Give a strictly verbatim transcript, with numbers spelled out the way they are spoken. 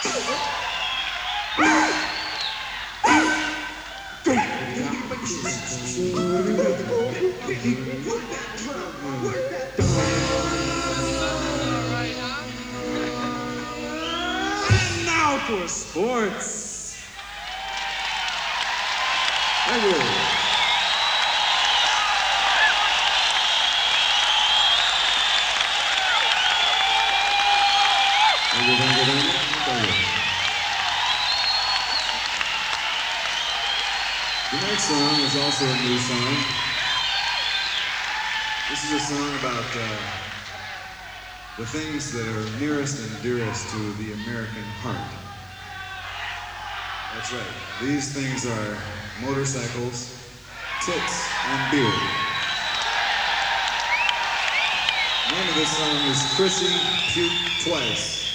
And now for sports. Thank you. Thank you, thank you, thank you. Thank you. The next song is also a new song. This is a song about uh, the things that are nearest and dearest to the American heart. That's right. These things are motorcycles, tits, and beer. The name of this song is Chrissy Puke Twice.